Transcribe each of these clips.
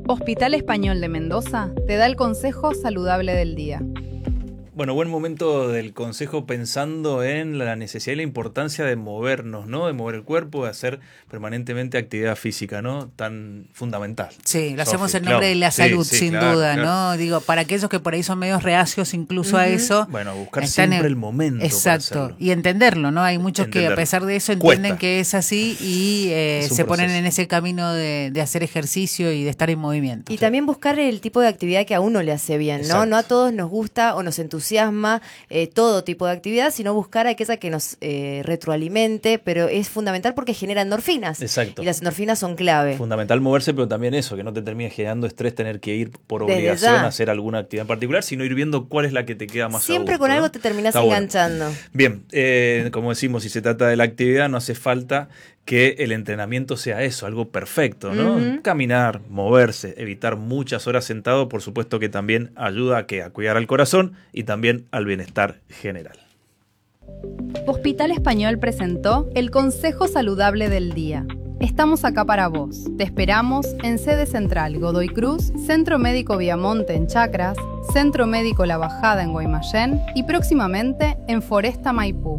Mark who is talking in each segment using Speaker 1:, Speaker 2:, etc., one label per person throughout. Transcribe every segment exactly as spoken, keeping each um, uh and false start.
Speaker 1: Hospital Español de Mendoza te da el consejo saludable del día.
Speaker 2: Bueno, buen momento del consejo pensando en la necesidad y la importancia de movernos, ¿no? De mover el cuerpo, de hacer permanentemente actividad física, ¿no? Tan fundamental.
Speaker 3: Sí, lo
Speaker 2: Sofi,
Speaker 3: hacemos en
Speaker 2: claro.
Speaker 3: nombre de la
Speaker 2: Sí,
Speaker 3: salud,
Speaker 2: sí,
Speaker 3: sin
Speaker 2: claro,
Speaker 3: duda,
Speaker 2: claro.
Speaker 3: ¿no? Digo, para aquellos que por ahí son medios reacios incluso
Speaker 1: Uh-huh.
Speaker 3: a eso.
Speaker 2: Bueno, buscar
Speaker 3: están
Speaker 2: siempre
Speaker 3: en...
Speaker 2: el momento
Speaker 3: Exacto,
Speaker 2: para hacerlo.
Speaker 3: y entenderlo, ¿no? Hay muchos
Speaker 2: Entenderlo.
Speaker 3: que a pesar de eso entienden
Speaker 2: Cuesta.
Speaker 3: que es así y eh,
Speaker 2: Es un
Speaker 3: se ponen
Speaker 2: proceso.
Speaker 3: en ese camino de, de hacer ejercicio y de estar en movimiento.
Speaker 4: Y también buscar el tipo de actividad que a uno le hace bien, ¿no?
Speaker 2: Exacto.
Speaker 4: No a todos nos gusta o nos entusiasma eh, todo tipo de actividad, sino buscar aquella que nos eh, retroalimente, pero es fundamental porque genera endorfinas.
Speaker 2: Exacto.
Speaker 4: Y las endorfinas son clave.
Speaker 2: Fundamental moverse, pero también eso, que no te termine generando estrés tener que ir por
Speaker 4: Desde
Speaker 2: obligación
Speaker 4: ya.
Speaker 2: a hacer alguna actividad en particular, sino ir viendo cuál es la que te queda más a
Speaker 4: Siempre
Speaker 2: gusto,
Speaker 4: con
Speaker 2: ¿no?
Speaker 4: algo te terminás
Speaker 2: Está bueno.
Speaker 4: enganchando.
Speaker 2: Bien, eh, como decimos, si se trata de la actividad, no hace falta que el entrenamiento sea eso, algo perfecto, ¿no?
Speaker 4: Ujú.
Speaker 2: Caminar, moverse, evitar muchas horas sentado, por supuesto que también ayuda a, que, a cuidar al corazón y también al bienestar general.
Speaker 1: Hospital Español presentó el consejo saludable del día. Estamos acá para vos. Te esperamos en sede central Godoy Cruz, Centro Médico Viamonte en Chacras, Centro Médico La Bajada en Guaymallén y próximamente en Foresta Maipú.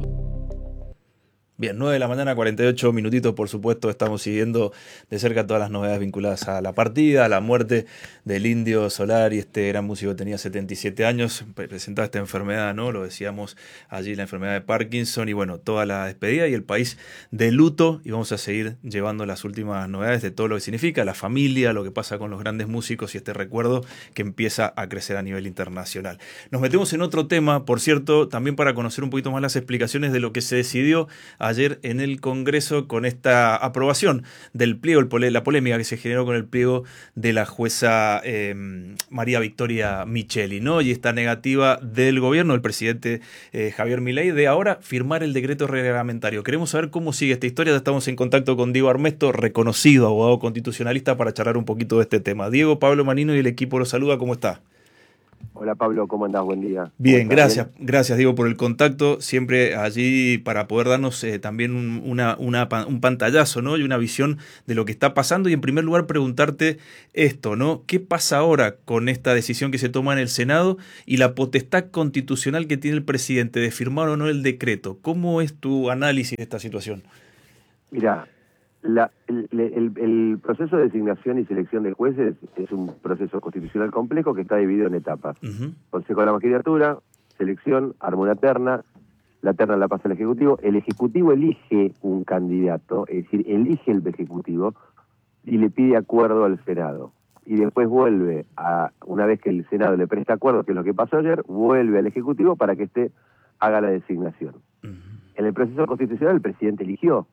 Speaker 2: Bien, nueve de la mañana, cuarenta y ocho minutitos, por supuesto, estamos siguiendo de cerca todas las novedades vinculadas a la partida, a la muerte del Indio Solari, este gran músico que tenía setenta y siete años, presentaba esta enfermedad, ¿no? Lo decíamos allí, la enfermedad de Parkinson, y bueno, toda la despedida y el país de luto, y vamos a seguir llevando las últimas novedades de todo lo que significa, la familia, lo que pasa con los grandes músicos y este recuerdo que empieza a crecer a nivel internacional. Nos metemos en otro tema, por cierto, también para conocer un poquito más las explicaciones de lo que se decidió ayer en el Congreso con esta aprobación del pliego, el pole, la polémica que se generó con el pliego de la jueza eh, María Victoria Micheli, ¿no? Y esta negativa del gobierno, del presidente eh, Javier Milei, de ahora firmar el decreto reglamentario. Queremos saber cómo sigue esta historia. Ya estamos en contacto con Diego Armesto, reconocido abogado constitucionalista, para charlar un poquito de este tema. Diego, Pablo Manino y el equipo lo saluda. ¿Cómo está?
Speaker 5: Hola Pablo, ¿cómo andás? Buen día.
Speaker 2: Bien, gracias, bien? gracias Diego por el contacto, siempre allí para poder darnos eh, también un, una, una, un pantallazo, ¿no? Y una visión de lo que está pasando, y en primer lugar preguntarte esto, ¿no? ¿Qué pasa ahora con esta decisión que se toma en el Senado y la potestad constitucional que tiene el presidente de firmar o no el decreto? ¿Cómo es tu análisis de esta situación?
Speaker 5: Mira, La, el, el, el proceso de designación y selección de jueces es un proceso constitucional complejo que está dividido en etapas. Uh-huh. Consejo de la Magistratura, selección, arma una terna, la terna la pasa al Ejecutivo, el Ejecutivo elige un candidato, es decir, elige el Ejecutivo y le pide acuerdo al Senado. Y después vuelve, a una vez que el Senado le presta acuerdo, que es lo que pasó ayer, vuelve al Ejecutivo para que éste haga la designación. Uh-huh. En el proceso constitucional el presidente eligió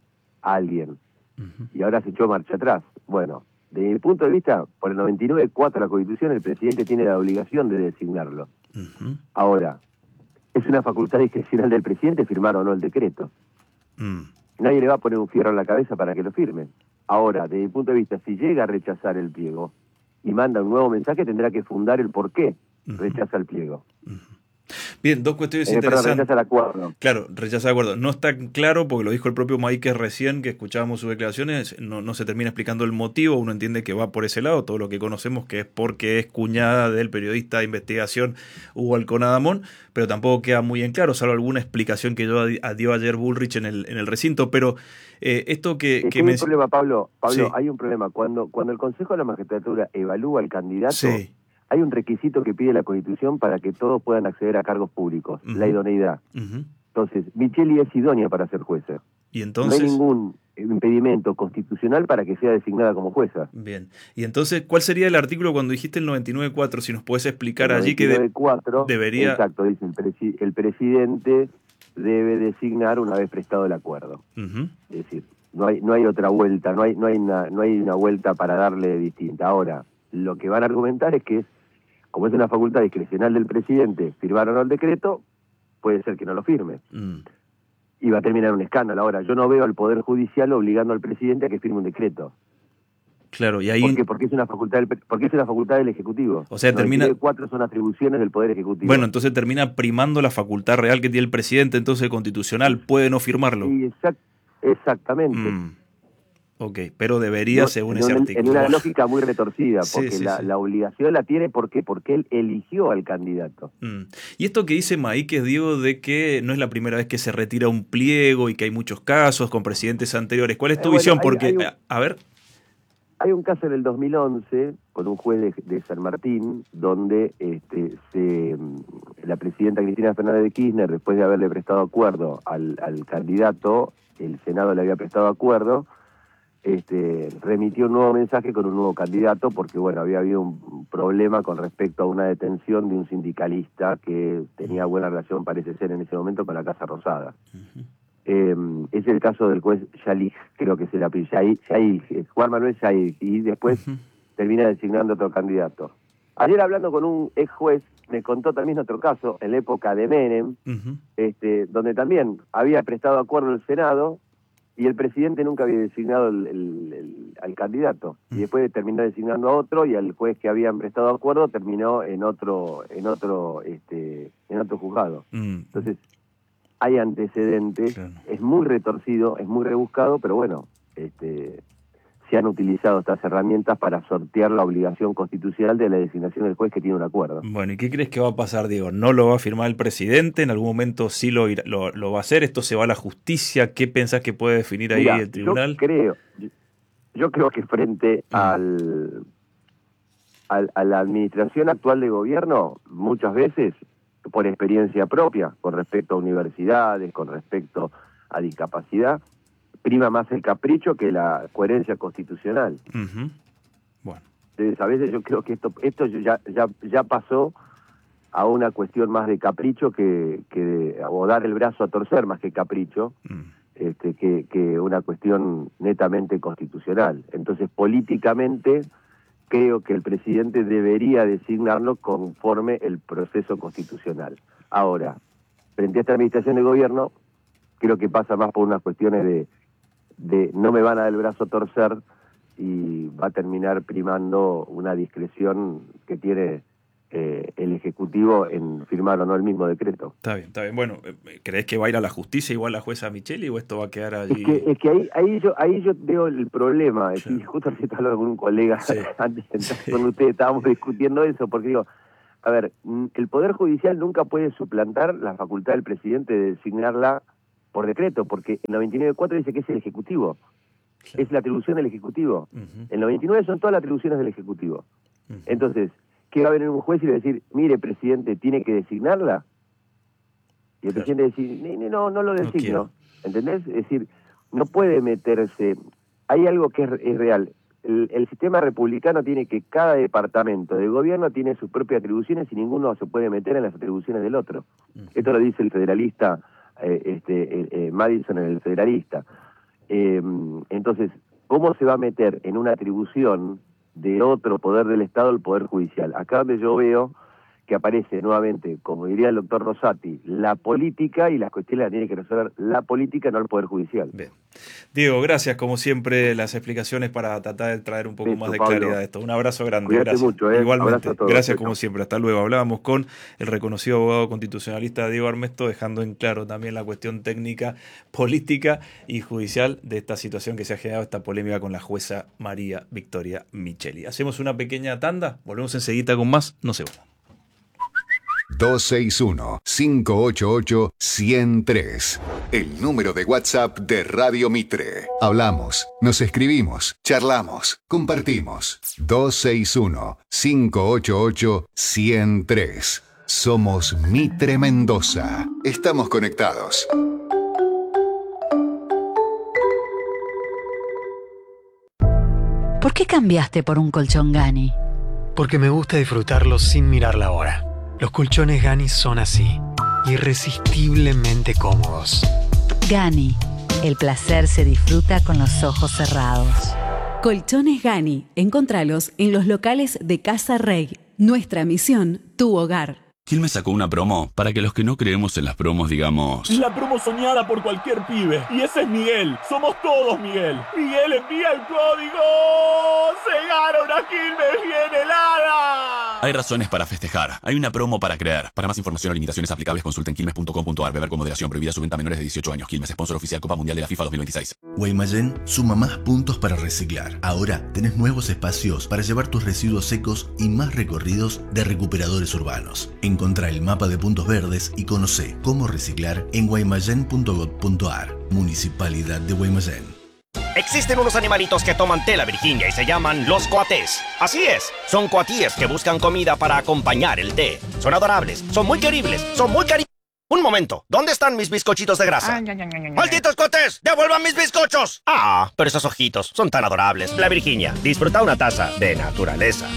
Speaker 5: a alguien. Uh-huh. Y ahora se echó marcha atrás. Bueno, desde mi punto de vista, por el noventa y nueve punto cuatro de la Constitución, el presidente tiene la obligación de designarlo. Uh-huh. Ahora, es una facultad discrecional del presidente firmar o no el decreto. Uh-huh. Nadie le va a poner un fierro en la cabeza para que lo firme. Ahora, desde mi punto de vista, si llega a rechazar el pliego y manda un nuevo mensaje, tendrá que fundar el por qué uh-huh. rechaza el pliego.
Speaker 2: Uh-huh. Bien, dos cuestiones
Speaker 5: eh,
Speaker 2: interesantes.
Speaker 5: Perdón, rechaza el acuerdo.
Speaker 2: Claro, rechaza el acuerdo. No está claro, porque lo dijo el propio Maíquez recién, que escuchábamos sus declaraciones, no, no se termina explicando el motivo. Uno entiende que va por ese lado, todo lo que conocemos, que es porque es cuñada del periodista de investigación Hugo Alconadamón, pero tampoco queda muy en claro, salvo alguna explicación que dio, dio ayer Bullrich en el, en el recinto. Pero eh, esto que...
Speaker 5: Es
Speaker 2: que
Speaker 5: que
Speaker 2: me...
Speaker 5: hay un problema, Pablo. Pablo,
Speaker 2: sí.
Speaker 5: hay un problema. Cuando, cuando el Consejo de la Magistratura evalúa al candidato...
Speaker 2: Sí.
Speaker 5: Hay un requisito que pide la Constitución para que todos puedan acceder a cargos públicos, uh-huh. la idoneidad. Uh-huh. Entonces, Micheli es idónea para ser jueza.
Speaker 2: ¿Y entonces?
Speaker 5: No hay ningún impedimento constitucional para que sea designada como jueza.
Speaker 2: Bien. ¿Y entonces cuál sería el artículo cuando dijiste el noventa y nueve punto cuatro? Si nos puedes explicar
Speaker 5: el
Speaker 2: allí que de-
Speaker 5: cuatro,
Speaker 2: debería...
Speaker 5: Exacto, dice el, presi- el presidente debe designar una vez prestado el acuerdo. Uh-huh. Es decir, no hay no hay otra vuelta, no hay no hay una, no hay una vuelta para darle distinta. Ahora, lo que van a argumentar es que es como es una facultad discrecional del presidente, firmar o no el decreto, puede ser que no lo firme. Mm. Y va a terminar un escándalo. Ahora, yo no veo al Poder Judicial obligando al presidente a que firme un decreto.
Speaker 2: Claro, y ahí...
Speaker 5: ¿Por qué? Porque es una facultad del, porque es una facultad del Ejecutivo.
Speaker 2: O sea, termina...
Speaker 5: Cuatro son atribuciones del Poder Ejecutivo.
Speaker 2: Bueno, entonces termina primando la facultad real que tiene el presidente, entonces constitucional, puede no firmarlo.
Speaker 5: Sí, exact, exactamente. Mm.
Speaker 2: Ok, pero debería,
Speaker 5: no,
Speaker 2: según
Speaker 5: en
Speaker 2: ese
Speaker 5: una,
Speaker 2: artículo.
Speaker 5: En una lógica muy retorcida,
Speaker 2: Sí,
Speaker 5: porque
Speaker 2: sí,
Speaker 5: la,
Speaker 2: sí.
Speaker 5: la obligación la tiene ¿por qué? Porque él eligió al candidato.
Speaker 2: Mm. Y esto que dice Maíquez, Diego, de que no es la primera vez que se retira un pliego y que hay muchos casos con presidentes anteriores. ¿Cuál es tu
Speaker 5: Eh, bueno,
Speaker 2: visión?
Speaker 5: hay-
Speaker 2: Porque,
Speaker 5: hay un-
Speaker 2: a, a ver...
Speaker 5: Hay un caso en el dos mil once con un juez de, de San Martín donde este, se, la presidenta Cristina Fernández de Kirchner, después de haberle prestado acuerdo al, al candidato, el Senado le había prestado acuerdo, este, remitió un nuevo mensaje con un nuevo candidato porque bueno, había habido un problema con respecto a una detención de un sindicalista que tenía buena relación, parece ser en ese momento, con la Casa Rosada. Uh-huh. Eh, es el caso del juez Yalig, creo que es el apellido, Yalig, Juan Manuel Yalig, y después uh-huh. termina designando otro candidato. Ayer hablando con un ex juez, me contó también otro caso, en la época de Menem, uh-huh. este, donde también había prestado acuerdo el Senado, y el presidente nunca había designado el, el, el, al candidato, uh-huh. y después terminó designando a otro, y al juez que habían prestado acuerdo terminó en otro, en otro, este, en otro juzgado. Uh-huh. Entonces, hay antecedentes, claro. Es muy retorcido, es muy rebuscado, pero bueno, este, se han utilizado estas herramientas para sortear la obligación constitucional de la designación del juez que tiene un acuerdo.
Speaker 2: Bueno, ¿y qué crees que va a pasar, Diego? ¿No lo va a firmar el presidente? ¿En algún momento sí lo, irá, lo, lo va a hacer? ¿Esto se va a la justicia? ¿Qué pensás que puede definir ahí
Speaker 5: Mira,
Speaker 2: el tribunal?
Speaker 5: Yo creo, yo, yo creo que frente uh-huh. al, al, a la administración actual de gobierno, muchas veces, por experiencia propia, con respecto a universidades, con respecto a discapacidad, prima más el capricho que la coherencia constitucional.
Speaker 2: Uh-huh. Bueno.
Speaker 5: Entonces, a veces yo creo que esto esto ya ya ya pasó a una cuestión más de capricho que, que de, o dar el brazo a torcer más que capricho, uh-huh. este, que, que una cuestión netamente constitucional. Entonces, políticamente, creo que el presidente debería designarlo conforme el proceso constitucional. Ahora, frente a esta administración de gobierno, creo que pasa más por unas cuestiones de, de no me van a dar el brazo a torcer y va a terminar primando una discreción que tiene eh, el Ejecutivo en firmar o no el mismo decreto.
Speaker 2: Está bien, está bien. Bueno, ¿crees que va a ir a la justicia igual la jueza Micheli o esto va a quedar allí?
Speaker 5: Es que, es que ahí, ahí, yo, ahí yo veo el problema. Es decir, justo recién estaba hablando con un colega sí. antes de entrar sí. con ustedes, estábamos discutiendo eso, porque digo, a ver, el Poder Judicial nunca puede suplantar la facultad del presidente de designarla por decreto, porque el noventa y nueve punto cuatro dice que es el Ejecutivo. Claro. Es la atribución del Ejecutivo. Uh-huh. El noventa y nueve son todas las atribuciones del Ejecutivo. Uh-huh. Entonces, ¿qué va a venir un juez y le va a decir, mire, presidente, ¿tiene que designarla? Y el claro. presidente dice, no, no lo designo. No ¿entendés? Es decir, no puede meterse... Hay algo que es, es real. El, el sistema republicano tiene que cada departamento de gobierno tiene sus propias atribuciones y ninguno se puede meter en las atribuciones del otro. Uh-huh. Esto lo dice el federalista eh, este, eh, eh, Madison en el Federalista. Eh, entonces, ¿cómo se va a meter en una atribución de otro poder del Estado el Poder Judicial? Acá donde yo veo que aparece nuevamente, como diría el doctor Rosati, la política, y las cuestiones las tiene que resolver la política, no el Poder Judicial.
Speaker 2: Bien. Diego, gracias como siempre las explicaciones para tratar de traer un poco
Speaker 5: Eso,
Speaker 2: más de
Speaker 5: Pablo.
Speaker 2: claridad a esto. Un abrazo grande.
Speaker 5: Cuídate
Speaker 2: Gracias.
Speaker 5: mucho, ¿eh?
Speaker 2: Igualmente.
Speaker 5: Abrazo a todos.
Speaker 2: Gracias
Speaker 5: Chao.
Speaker 2: como siempre. Hasta luego. Hablábamos con el reconocido abogado constitucionalista Diego Armesto, dejando en claro también la cuestión técnica, política y judicial de esta situación que se ha generado, esta polémica con la jueza María Victoria Micheli. Hacemos una pequeña tanda, volvemos enseguida con más, no se vayan.
Speaker 6: dos seis uno, cinco ocho ocho, uno cero tres. El número de WhatsApp de Radio Mitre. Hablamos, nos escribimos, charlamos, compartimos. dos seis uno, cinco ocho ocho, uno cero tres. Somos Mitre Mendoza. Estamos conectados.
Speaker 7: ¿Por qué cambiaste por un colchón Gani?
Speaker 8: Porque me gusta disfrutarlo sin mirar la hora. Los colchones Gani son así, irresistiblemente cómodos.
Speaker 7: Gani, el placer se disfruta con los ojos cerrados.
Speaker 9: Colchones Gani, encontralos en los locales de Casa Rey. Nuestra misión, tu hogar.
Speaker 10: Quilmes sacó una promo para que los que no creemos en las promos digamos...
Speaker 11: La promo soñada por cualquier pibe. Y ese es Miguel. Somos todos Miguel. Miguel envía el código. ¡Se gana una Quilmes bien helada!
Speaker 10: Hay razones para festejar. Hay una promo para creer. Para más información o limitaciones aplicables, consulten quilmes punto com punto ar. Beber con moderación. Prohibida su venta a menores de dieciocho años. Quilmes, sponsor oficial Copa Mundial de la FIFA dos mil veintiséis.
Speaker 12: Guaymallén suma más puntos para reciclar. Ahora tenés nuevos espacios para llevar tus residuos secos y más recorridos de recuperadores urbanos. Encontrá el mapa de puntos verdes y conocé cómo reciclar en guaymallén punto gob punto ar. Municipalidad de Guaymallén.
Speaker 13: Existen unos animalitos que toman té la Virginia y se llaman los coatés. Así es, son coatíes que buscan comida para acompañar el té. Son adorables, son muy queribles, son muy cari... Un momento, ¿dónde están mis bizcochitos de grasa? ¡Malditos coatés! ¡Devuelvan mis bizcochos! Ah, pero esos ojitos son tan adorables. La Virginia, disfruta una taza de naturaleza.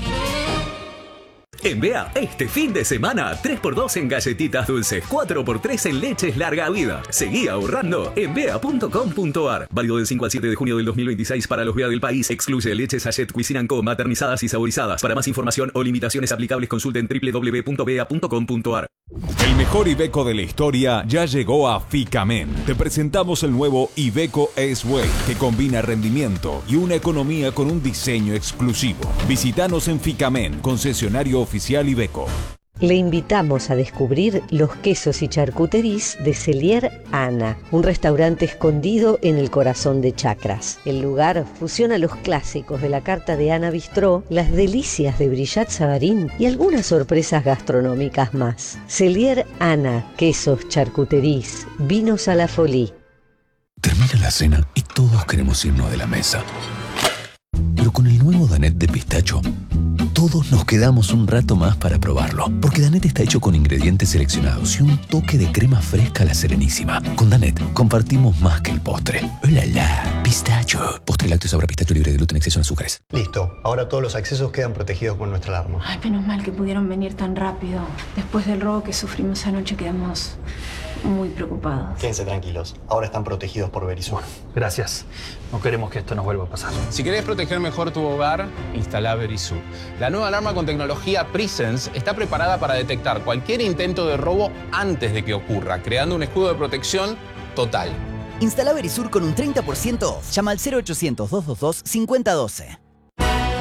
Speaker 14: En B E A, este fin de semana, tres por dos en galletitas dulces, cuatro por tres en leches larga vida. Seguí ahorrando en B E A punto com punto ar. Válido del cinco al siete de junio del dos mil veintiséis para los B E A del país. Excluye leches Sachet Cuisine and Co. maternizadas y saborizadas. Para más información o limitaciones aplicables, consulten doble u doble u doble u punto b e a punto com punto ar.
Speaker 15: El mejor Iveco de la historia ya llegó a Ficamen. Te presentamos el nuevo Iveco S-Way, que combina rendimiento y una economía con un diseño exclusivo. Visítanos en Ficamen, concesionario oficial Iveco.
Speaker 16: Le invitamos a descubrir los quesos y charcuteries de Cellier Ana, un restaurante escondido en el corazón de Chacras. El lugar fusiona los clásicos de la carta de Ana Bistró, las delicias de Brillat Savarín y algunas sorpresas gastronómicas más. Cellier Ana, quesos, charcuteries, vinos a la folie.
Speaker 17: Termina la cena y todos queremos irnos de la mesa. Pero con el nuevo Danette de pistacho, todos nos quedamos un rato más para probarlo, porque Danette está hecho con ingredientes seleccionados y un toque de crema fresca a la Serenísima. Con Danette compartimos más que el postre. ¡Hola, la! Pistacho. Postre lácteo sabor a pistacho libre de gluten, exceso en azúcares.
Speaker 18: Listo. Ahora todos los accesos quedan protegidos con nuestra alarma.
Speaker 19: Ay, menos mal que pudieron venir tan rápido. Después del robo que sufrimos anoche quedamos muy preocupados.
Speaker 18: Quédense tranquilos. Ahora están protegidos por Verisur.
Speaker 20: Gracias. No queremos que esto nos vuelva a pasar.
Speaker 21: Si querés proteger mejor tu hogar, instala Verisur. La nueva alarma con tecnología Presence está preparada para detectar cualquier intento de robo antes de que ocurra, creando un escudo de protección total.
Speaker 22: Instala Verisur con un treinta por ciento off. Llama al cero ochocientos, doscientos veintidós, cincuenta doce.